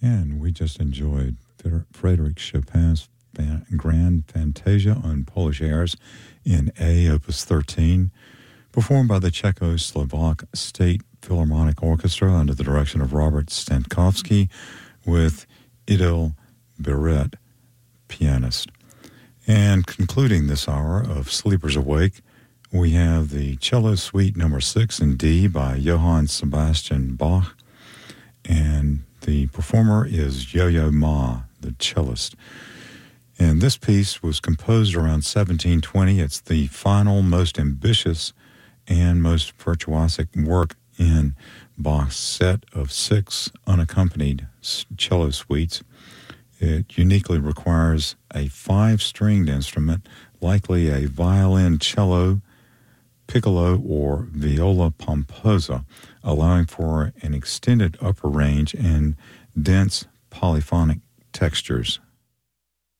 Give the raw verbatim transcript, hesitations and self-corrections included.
And we just enjoyed Frédéric Chopin's Grand Fantasia on Polish airs in A, Opus thirteen, performed by the Czechoslovak State Philharmonic Orchestra under the direction of Robert Stankowski with Idil Biret, pianist. And concluding this hour of Sleepers Awake, we have the Cello Suite number six in D by Johann Sebastian Bach, and the performer is Yo-Yo Ma, the cellist. And this piece was composed around seventeen twenty. It's the final, most ambitious, and most virtuosic work in Bach's set of six unaccompanied cello suites. It uniquely requires a five-stringed instrument, likely a violin, cello, piccolo, or viola pomposa, allowing for an extended upper range and dense polyphonic textures.